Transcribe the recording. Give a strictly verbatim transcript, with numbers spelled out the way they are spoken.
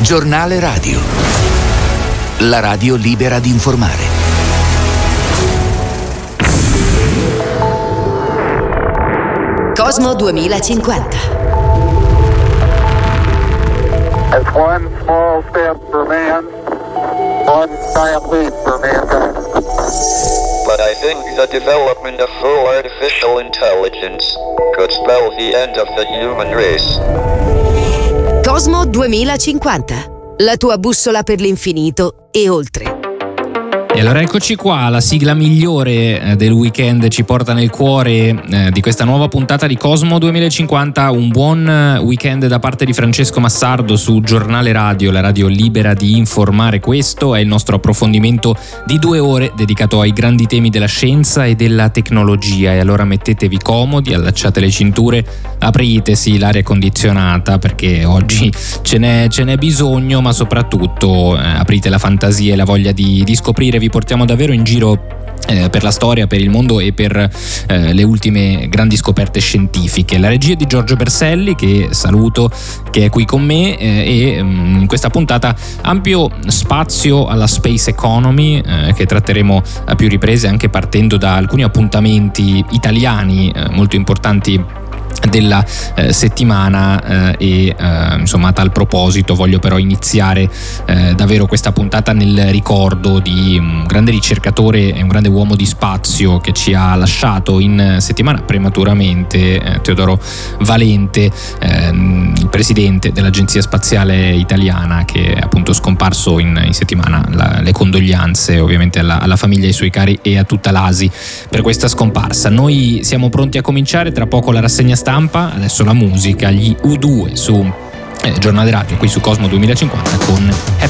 Giornale Radio. La radio libera di informare. Cosmo duemilacinquanta. It's one small step for man, one giant leap for mankind. But I think the development of full artificial intelligence could spell the end of the human race. Cosmo duemilacinquanta, la tua bussola per l'infinito e oltre. E allora eccoci qua, la sigla migliore del weekend ci porta nel cuore eh, di questa nuova puntata di Cosmo duemilacinquanta. Un buon weekend da parte di Francesco Massardo su Giornale Radio, la radio libera di informare. Questo è il nostro approfondimento di due ore dedicato ai grandi temi della scienza e della tecnologia. E allora mettetevi comodi, allacciate le cinture, apritesi l'aria condizionata perché oggi ce n'è, ce n'è bisogno, ma soprattutto eh, aprite la fantasia e la voglia di, di scoprire. Vi portiamo davvero in giro eh, per la storia, per il mondo e per eh, le ultime grandi scoperte scientifiche. La regia di Giorgio Berselli, che saluto, che è qui con me, eh, e mh, in questa puntata ampio spazio alla space economy, eh, che tratteremo a più riprese, anche partendo da alcuni appuntamenti italiani eh, molto importanti della eh, settimana, eh, e eh, insomma a tal proposito voglio però iniziare eh, davvero questa puntata nel ricordo di un grande ricercatore e un grande uomo di spazio che ci ha lasciato in settimana prematuramente, eh, Teodoro Valente, eh, il presidente dell'Agenzia Spaziale Italiana, che è appunto scomparso in, in settimana. La, le condoglianze ovviamente alla, alla famiglia, ai suoi cari e a tutta l'A S I per questa scomparsa. Noi siamo pronti a cominciare, tra poco la rassegna stampa, adesso la musica, gli U due su eh, Giornale Radio qui su Cosmo duemilacinquanta con Happy